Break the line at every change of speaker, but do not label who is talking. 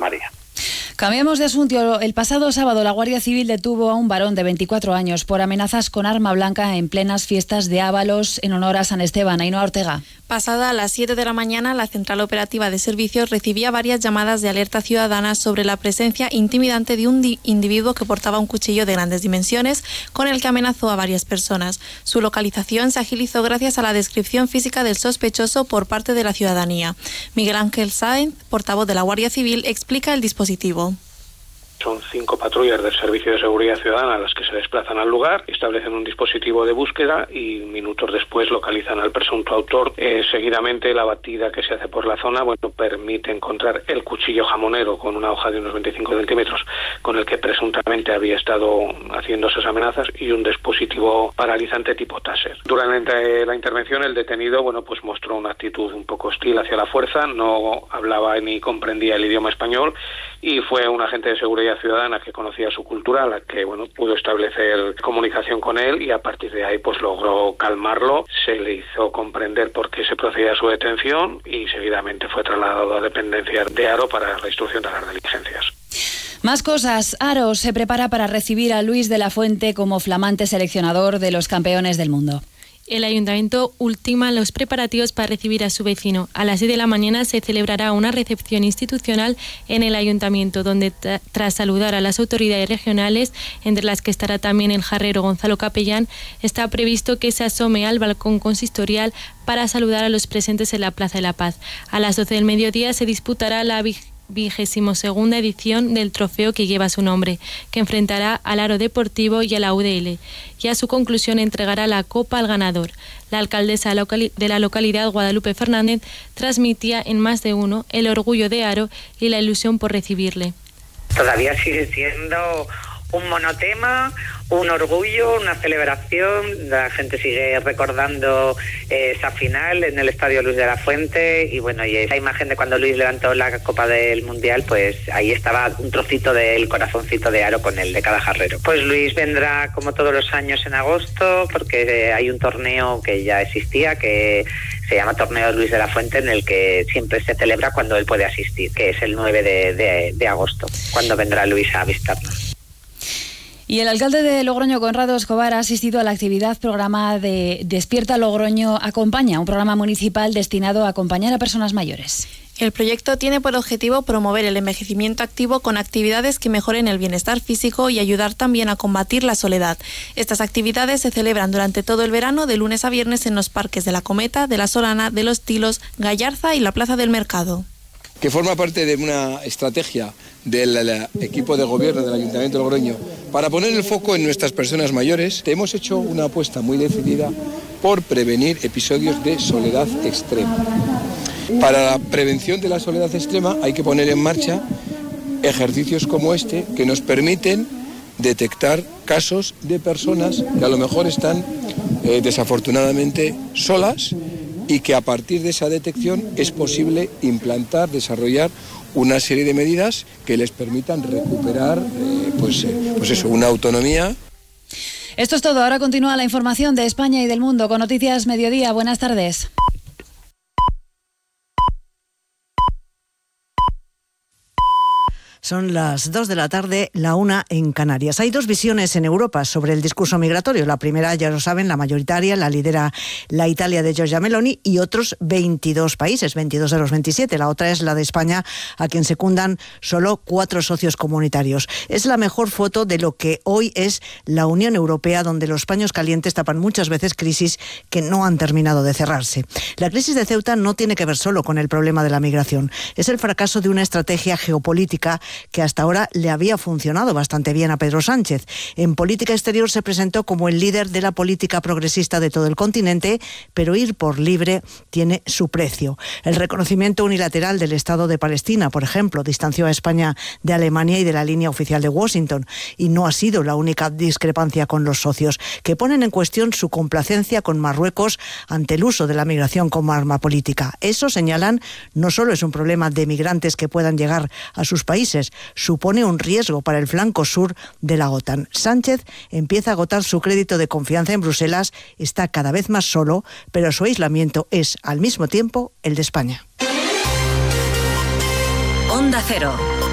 María.
Cambiamos de asunto. El pasado sábado la Guardia Civil detuvo a un varón de 24 años por amenazas con arma blanca en plenas fiestas de Ábalos en honor a San Esteban. Ainhoa Ortega.
Pasada a las 7 de la mañana, la Central Operativa de Servicios recibía varias llamadas de alerta ciudadana sobre la presencia intimidante de un individuo que portaba un cuchillo de grandes dimensiones con el que amenazó a varias personas. Su localización se agilizó gracias a la descripción física del sospechoso por parte de la ciudadanía. Miguel Ángel Sáenz, portavoz de la Guardia Civil, explica el dispositivo.
Son 5 patrullas del Servicio de Seguridad Ciudadana las que se desplazan al lugar, establecen un dispositivo de búsqueda y minutos después localizan al presunto autor. Seguidamente la batida que se hace por la zona permite encontrar el cuchillo jamonero con una hoja de unos 25 centímetros con el que presuntamente había estado haciendo esas amenazas y un dispositivo paralizante tipo taser. Durante la intervención el detenido mostró una actitud un poco hostil hacia la fuerza, no hablaba ni comprendía el idioma español y fue un agente de seguridad ciudadana que conocía su cultura, la que pudo establecer comunicación con él y a partir de ahí logró calmarlo, se le hizo comprender por qué se procedía a su detención y seguidamente fue trasladado a dependencias de Haro para la instrucción de las diligencias.
Más cosas. Haro se prepara para recibir a Luis de la Fuente como flamante seleccionador de los campeones del mundo.
El ayuntamiento ultima los preparativos para recibir a su vecino. A las 10 de la mañana se celebrará una recepción institucional en el ayuntamiento, donde tras saludar a las autoridades regionales, entre las que estará también el jarrero Gonzalo Capellán, está previsto que se asome al balcón consistorial para saludar a los presentes en la Plaza de la Paz. A las 12 del mediodía se disputará la 22ª edición del trofeo que lleva su nombre, que enfrentará al Haro Deportivo y a la UDL, y a su conclusión entregará la copa al ganador. La alcaldesa de la localidad, Guadalupe Fernández, transmitía en más de uno el orgullo de Haro y la ilusión por recibirle.
Todavía sigue siendo un monotema, un orgullo, una celebración. La gente sigue recordando esa final en el Estadio Luis de la Fuente y y esa imagen de cuando Luis levantó la Copa del Mundial, pues ahí estaba un trocito del corazoncito de Haro con el de cada jarrero. Pues Luis vendrá como todos los años en agosto porque hay un torneo que ya existía que se llama Torneo Luis de la Fuente, en el que siempre se celebra cuando él puede asistir, que es el 9 de agosto, cuando vendrá Luis a visitarnos.
Y el alcalde de Logroño, Conrado Escobar, ha asistido a la actividad programa de Despierta Logroño Acompaña, un programa municipal destinado a acompañar a personas mayores.
El proyecto tiene por objetivo promover el envejecimiento activo con actividades que mejoren el bienestar físico y ayudar también a combatir la soledad. Estas actividades se celebran durante todo el verano, de lunes a viernes, en los parques de La Cometa, de La Solana, de Los Tilos, Gallarza y la Plaza del Mercado.
Que forma parte de una estrategia del equipo de gobierno del Ayuntamiento de Logroño para poner el foco en nuestras personas mayores. Hemos hecho una apuesta muy decidida por prevenir episodios de soledad extrema. Para la prevención de la soledad extrema hay que poner en marcha ejercicios como este que nos permiten detectar casos de personas que a lo mejor están desafortunadamente solas y que a partir de esa detección es posible implantar, desarrollar una serie de medidas que les permitan recuperar una autonomía.
Esto es todo. Ahora continúa la información de España y del mundo con Noticias Mediodía. Buenas tardes.
Son las 2 de la tarde, la 1 en Canarias. Hay dos visiones en Europa sobre el discurso migratorio. La primera, ya lo saben, la mayoritaria, la lidera la Italia de Giorgia Meloni y otros 22 países, 22 de los 27. La otra es la de España, a quien secundan solo 4 socios comunitarios. Es la mejor foto de lo que hoy es la Unión Europea, donde los paños calientes tapan muchas veces crisis que no han terminado de cerrarse. La crisis de Ceuta no tiene que ver solo con el problema de la migración. Es el fracaso de una estrategia geopolítica que hasta ahora le había funcionado bastante bien a Pedro Sánchez. En política exterior se presentó como el líder de la política progresista de todo el continente, pero ir por libre tiene su precio. El reconocimiento unilateral del Estado de Palestina, por ejemplo, distanció a España de Alemania y de la línea oficial de Washington, y no ha sido la única discrepancia con los socios, que ponen en cuestión su complacencia con Marruecos ante el uso de la migración como arma política. Eso, señalan, no solo es un problema de migrantes que puedan llegar a sus países, supone un riesgo para el flanco sur de la OTAN. Sánchez empieza a agotar su crédito de confianza en Bruselas, está cada vez más solo, pero su aislamiento es, al mismo tiempo, el de España.
Onda Cero.